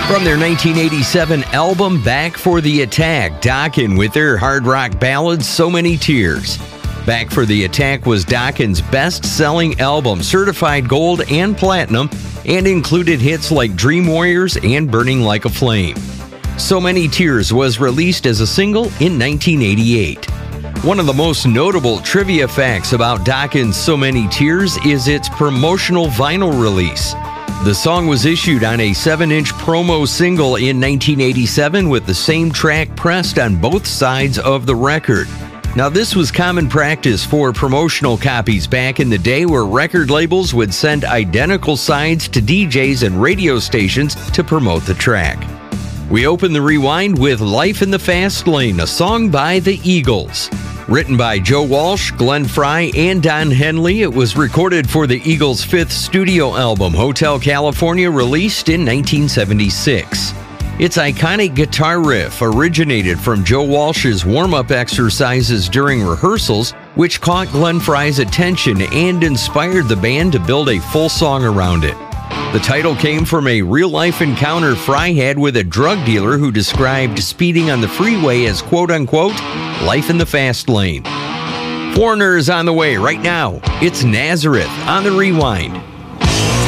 From their 1987 album Back for the Attack, Dokken with their hard rock ballad So Many Tears. Back for the Attack was Dokken's best-selling album, certified gold and platinum, and included hits like Dream Warriors and Burning Like a Flame. So Many Tears was released as a single in 1988. One of the most notable trivia facts about Dokken's So Many Tears is its promotional vinyl release. The song was issued on a 7-inch promo single in 1987 with the same track pressed on both sides of the record. Now, this was common practice for promotional copies back in the day, where record labels would send identical sides to DJs and radio stations to promote the track. We open the rewind with Life in the Fast Lane, a song by the Eagles. Written by Joe Walsh, Glenn Frey, and Don Henley, it was recorded for the Eagles' fifth studio album, Hotel California, released in 1976. Its iconic guitar riff originated from Joe Walsh's warm-up exercises during rehearsals, which caught Glenn Frey's attention and inspired the band to build a full song around it. The title came from a real-life encounter Frey had with a drug dealer who described speeding on the freeway as quote-unquote, life in the fast lane. Foreigner is on the way right now. It's Nazareth on the Rewind.